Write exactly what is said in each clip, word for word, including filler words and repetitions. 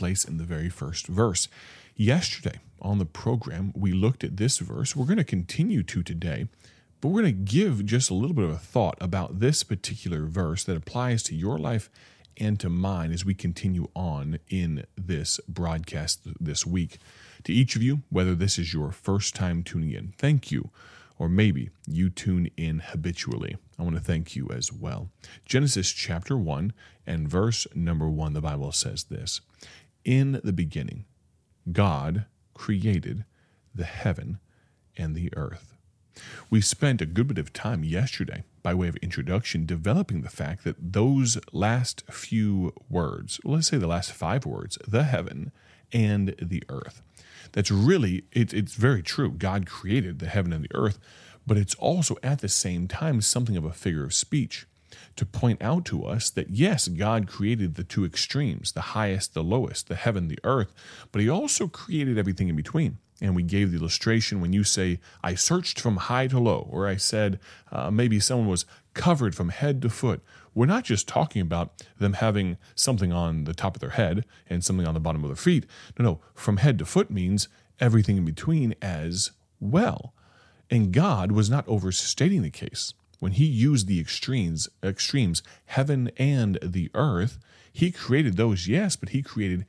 place in the very first verse. Yesterday on the program, we looked at this verse. We're going to continue to today, but we're going to give just a little bit of a thought about this particular verse that applies to your life and to mine as we continue on in this broadcast this week. To each of you, whether this is your first time tuning in, thank you. Or maybe you tune in habitually. I want to thank you as well. Genesis chapter one and verse number one, the Bible says this: "In the beginning, God created the heaven and the earth." We spent a good bit of time yesterday, by way of introduction, developing the fact that those last few words, well, let's say the last five words, the heaven and the earth, that's really, it, it's very true. God created the heaven and the earth, but it's also at the same time something of a figure of speech to point out to us that, yes, God created the two extremes, the highest, the lowest, the heaven, the earth, but he also created everything in between. And we gave the illustration when you say, I searched from high to low, or I said uh, maybe someone was covered from head to foot. We're not just talking about them having something on the top of their head and something on the bottom of their feet. No, no, from head to foot means everything in between as well. And God was not overstating the case. When he used the extremes, extremes, heaven and the earth, he created those, yes, but he created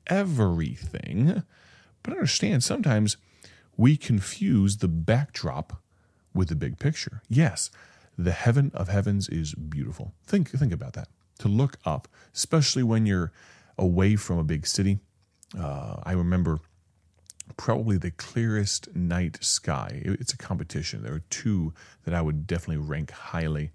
everything. But understand, sometimes we confuse the backdrop with the big picture. Yes, the heaven of heavens is beautiful. Think, think about that. To look up, especially when you're away from a big city. Uh, I remember probably the clearest night sky. It's a competition. There are two that I would definitely rank highly.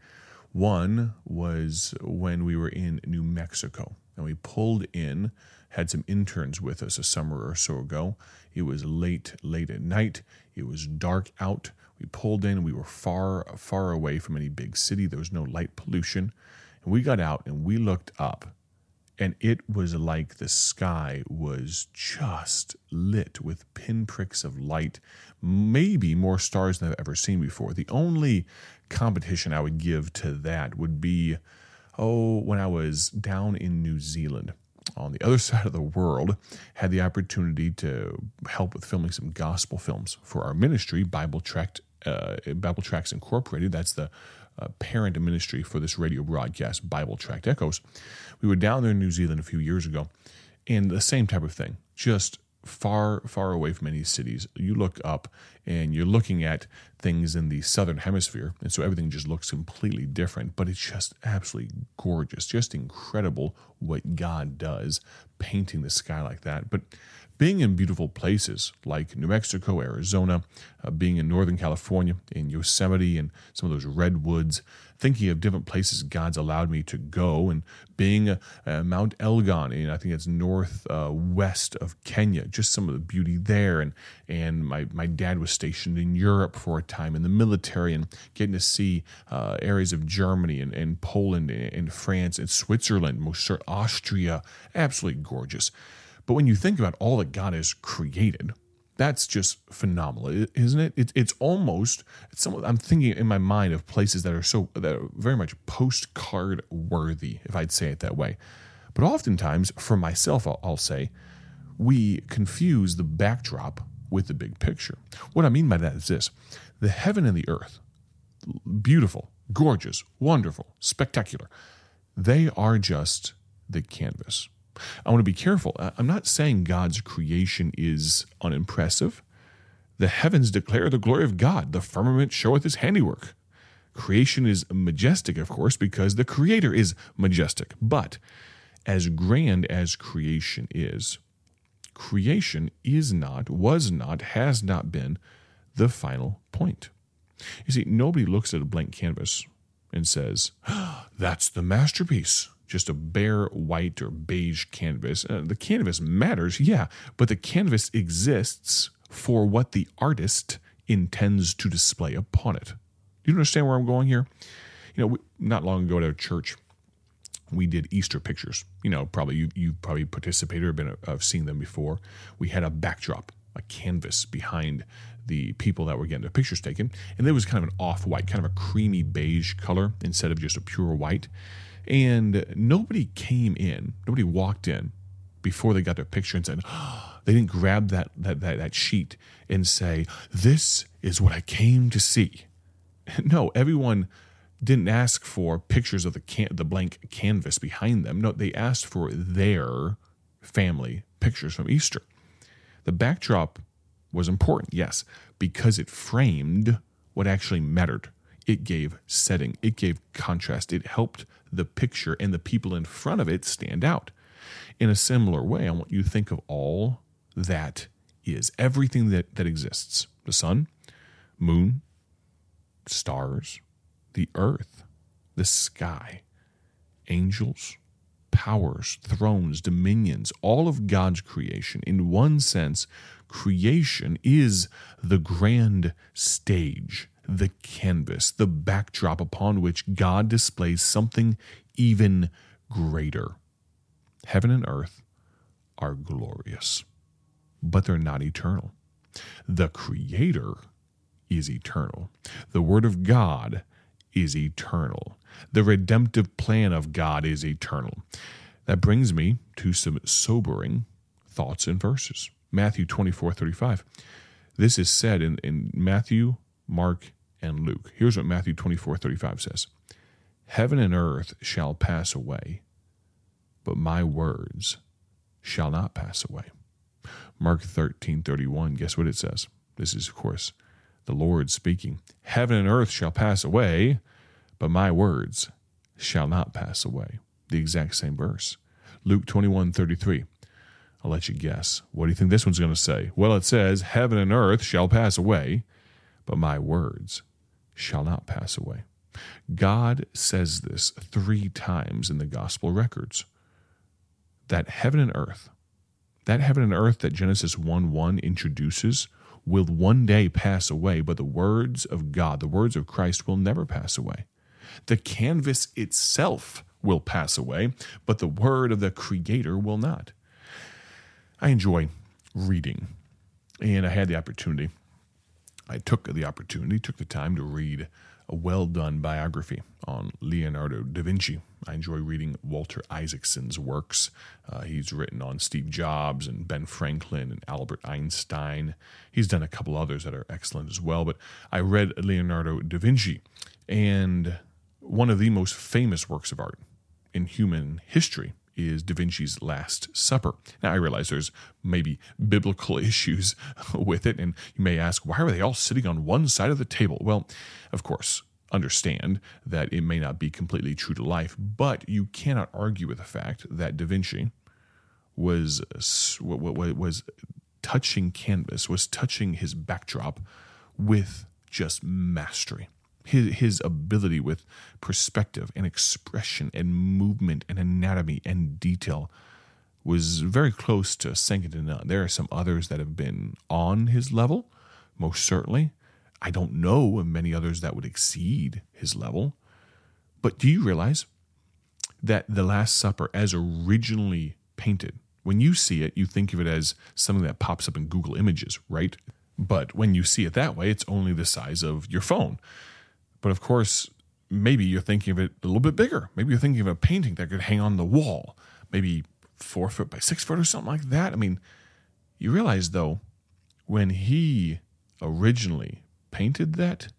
One was when we were in New Mexico, and we pulled in, had some interns with us a summer or so ago. It was late, late at night. It was dark out. We pulled in. We were far, far away from any big city. There was no light pollution. And we got out and we looked up, and it was like the sky was just lit with pinpricks of light, maybe more stars than I've ever seen before. The only competition I would give to that would be, oh, when I was down in New Zealand, on the other side of the world, had the opportunity to help with filming some gospel films for our ministry, Bible Tract, uh, Bible Tracts Incorporated. That's the uh, parent ministry for this radio broadcast, Bible Tract Echoes. We were down there in New Zealand a few years ago, and the same type of thing, just far, far away from any cities. You look up and you're looking at things in the southern hemisphere, and so everything just looks completely different, but it's just absolutely gorgeous, just incredible what God does painting the sky like that. But being in beautiful places like New Mexico, Arizona, uh, being in Northern California, in Yosemite and some of those redwoods, thinking of different places God's allowed me to go, and being uh, uh, Mount Elgon, and I think it's north uh, west of Kenya, just some of the beauty there. And and my, my dad was stationed in Europe for a time in the military, and getting to see uh, areas of Germany and, and Poland and, and France and Switzerland, most certain Austria, absolutely gorgeous. But when you think about all that God has created, that's just phenomenal, isn't it? it it's almost, it's some, I'm thinking in my mind of places that are so, that are very much postcard worthy, if I'd say it that way. But oftentimes, for myself, I'll, I'll say, we confuse the backdrop with the big picture. What I mean by that is this: the heaven and the earth, beautiful, gorgeous, wonderful, spectacular, they are just the canvas. I want to be careful. I'm not saying God's creation is unimpressive. The heavens declare the glory of God. The firmament showeth his handiwork. Creation is majestic, of course, because the Creator is majestic. But as grand as creation is, creation is not, was not, has not been the final point. You see, nobody looks at a blank canvas and says, oh, that's the masterpiece. Just a bare white or beige canvas. Uh, the canvas matters, yeah, but the canvas exists for what the artist intends to display upon it. Do you understand where I'm going here? You know, we, not long ago at our church, we did Easter pictures. You know, probably you you probably participated or been uh, seen them before. We had a backdrop, a canvas behind the people that were getting their pictures taken, and there was kind of an off-white, kind of a creamy beige color instead of just a pure white. And nobody came in, nobody walked in before they got their picture and said, oh, they didn't grab that, that, that, that sheet and say, this is what I came to see. No, everyone didn't ask for pictures of the can- the blank canvas behind them. No, they asked for their family pictures from Easter. The backdrop was important, yes, because it framed what actually mattered. It gave setting. It gave contrast. It helped the picture and the people in front of it stand out. In a similar way, I want you to think of all that is, everything that, that exists. The sun, moon, stars, the earth, the sky, angels, powers, thrones, dominions, all of God's creation. In one sense, creation is the grand stage, the canvas, the backdrop upon which God displays something even greater. Heaven and earth are glorious, but they're not eternal. The Creator is eternal. The Word of God is eternal. The redemptive plan of God is eternal. That brings me to some sobering thoughts and verses. Matthew twenty-four thirty-five. This is said in, in Matthew, Mark, and Luke. Here's what Matthew twenty-four thirty-five says. Heaven and earth shall pass away, but my words shall not pass away. Mark thirteen thirty-one, guess what it says? This is, of course, the Lord speaking. Heaven and earth shall pass away, but my words shall not pass away. The exact same verse. Luke twenty-one thirty-three. I'll let you guess. What do you think this one's going to say? Well, it says, heaven and earth shall pass away, but my words shall not pass away. God says this three times in the gospel records. That heaven and earth, that heaven and earth that Genesis one one introduces, will one day pass away, but the words of God, the words of Christ, will never pass away. The canvas itself will pass away, but the word of the Creator will not. I enjoy reading, and I had the opportunity, I took the opportunity, took the time to read a well-done biography on Leonardo da Vinci. I enjoy reading Walter Isaacson's works. Uh, he's written on Steve Jobs and Ben Franklin and Albert Einstein. He's done a couple others that are excellent as well, but I read Leonardo da Vinci, and one of the most famous works of art in human history is Da Vinci's Last Supper. Now, I realize there's maybe biblical issues with it, and you may ask, why are they all sitting on one side of the table? Well, of course, understand that it may not be completely true to life, but you cannot argue with the fact that Da Vinci was, was touching canvas, was touching his backdrop with just mastery. His, his ability with perspective and expression and movement and anatomy and detail was very close to second to none. There are some others that have been on his level, most certainly. I don't know of many others that would exceed his level. But do you realize that the Last Supper, as originally painted, when you see it, you think of it as something that pops up in Google Images, right? But when you see it that way, it's only the size of your phone. But of course, maybe you're thinking of it a little bit bigger. Maybe you're thinking of a painting that could hang on the wall, maybe four foot by six foot or something like that. I mean, you realize, though, when he originally painted that,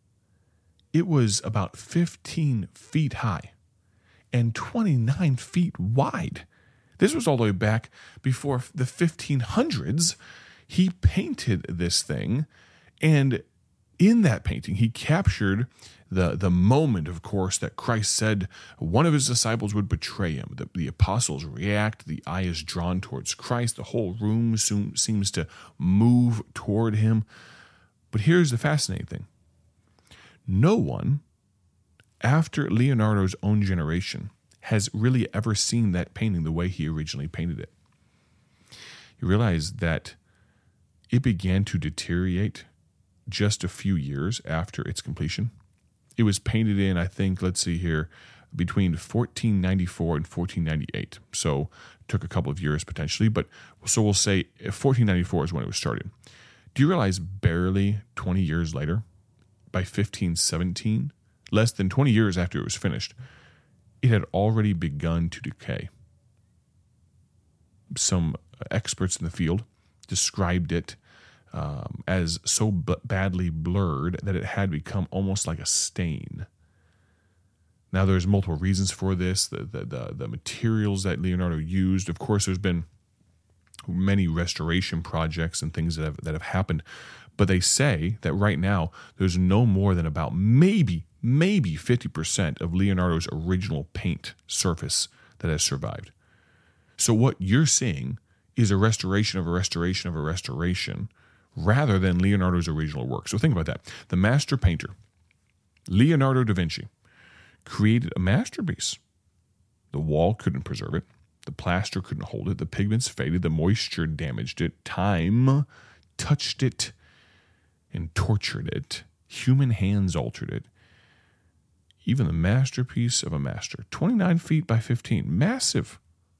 it was about fifteen feet high and twenty-nine feet wide. This was all the way back before the fifteen hundreds. He painted this thing, and in that painting, he captured the, the moment, of course, that Christ said one of his disciples would betray him. The, the apostles react. The eye is drawn towards Christ. The whole room soon seems to move toward him. But here's the fascinating thing. No one, after Leonardo's own generation, has really ever seen that painting the way he originally painted it. You realize that it began to deteriorate just a few years after its completion. It was painted in, I think, let's see here, between fourteen ninety-four and fourteen ninety-eight. So it took a couple of years potentially, but so we'll say fourteen ninety-four is when it was started. Do you realize barely twenty years later, by fifteen seventeen, less than twenty years after it was finished, it had already begun to decay? some experts in the field described it um, as so b- badly blurred that it had become almost like a stain. Now, there's multiple reasons for this. The, the, the, the materials that Leonardo used. Of course, there's been many restoration projects and things that have, that have happened. But they say that right now, there's no more than about maybe, maybe fifty percent of Leonardo's original paint surface that has survived. So what you're seeing is a restoration of a restoration of a restoration rather than Leonardo's original work. So think about that. The master painter, Leonardo da Vinci, created a masterpiece. The wall couldn't preserve it. The plaster couldn't hold it. The pigments faded. The moisture damaged it. Time touched it and tortured it. Human hands altered it. Even the masterpiece of a master, twenty-nine feet by fifteen, massive.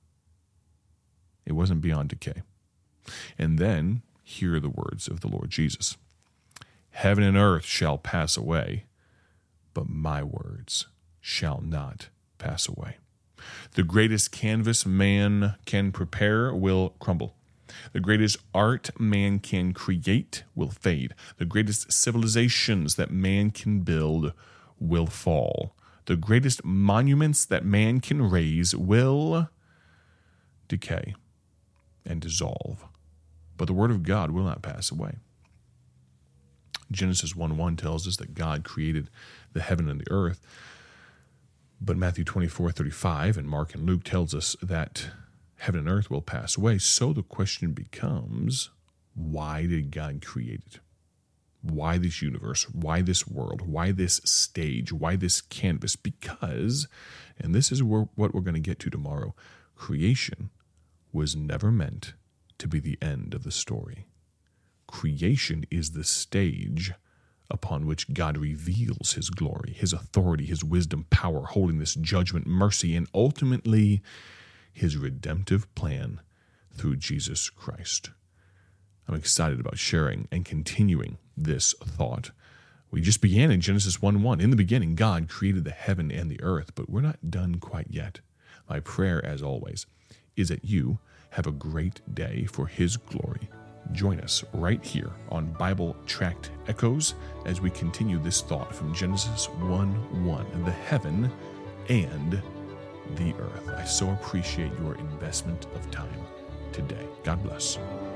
It wasn't beyond decay. And then, hear the words of the Lord Jesus. Heaven and earth shall pass away, but my words shall not pass away. The greatest canvas man can prepare will crumble. The greatest art man can create will fade. The greatest civilizations that man can build will fall. The greatest monuments that man can raise will decay and dissolve. But the word of God will not pass away. Genesis one one tells us that God created the heaven and the earth. But Matthew twenty-four thirty-five and Mark and Luke tells us that heaven and earth will pass away. So the question becomes, why did God create it? Why this universe? Why this world? Why this stage? Why this canvas? Because, and this is where, what we're going to get to tomorrow, creation was never meant to be the end of the story. Creation is the stage upon which God reveals his glory, his authority, his wisdom, power, holiness, judgment, mercy, and ultimately his redemptive plan through Jesus Christ. I'm excited about sharing and continuing this thought. We just began in Genesis one one. In the beginning, God created the heaven and the earth, but we're not done quite yet. My prayer, as always, is that you have a great day for his glory. Join us right here on Bible Tract Echoes as we continue this thought from Genesis one one, the heaven and the earth. I so appreciate your investment of time today. God bless.